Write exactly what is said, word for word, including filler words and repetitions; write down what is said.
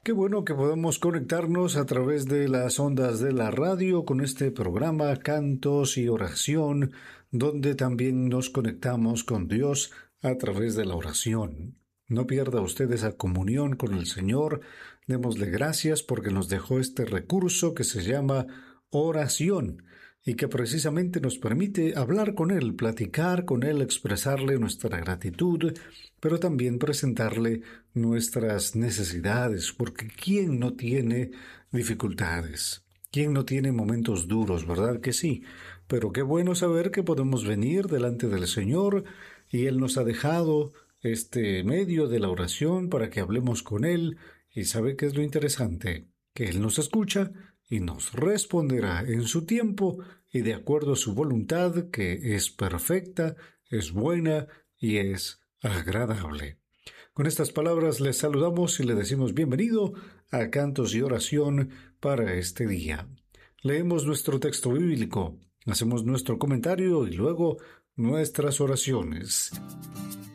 Qué bueno que podamos conectarnos a través de las ondas de la radio con este programa Cantos y Oración, donde también nos conectamos con Dios a través de la oración. No pierda usted esa comunión con el Señor. Démosle gracias porque nos dejó este recurso que se llama oración y que precisamente nos permite hablar con Él, platicar con Él, expresarle nuestra gratitud, pero también presentarle nuestras necesidades, porque ¿quién no tiene dificultades? ¿Quién no tiene momentos duros, verdad que sí? Pero qué bueno saber que podemos venir delante del Señor y Él nos ha dejado este medio de la oración para que hablemos con Él. Y ¿sabe qué es lo interesante? Que Él nos escucha y nos responderá en su tiempo y de acuerdo a su voluntad, que es perfecta, es buena y es agradable. Con estas palabras les saludamos y le decimos bienvenido a Cantos y Oración para este día. Leemos nuestro texto bíblico, hacemos nuestro comentario y luego nuestras oraciones.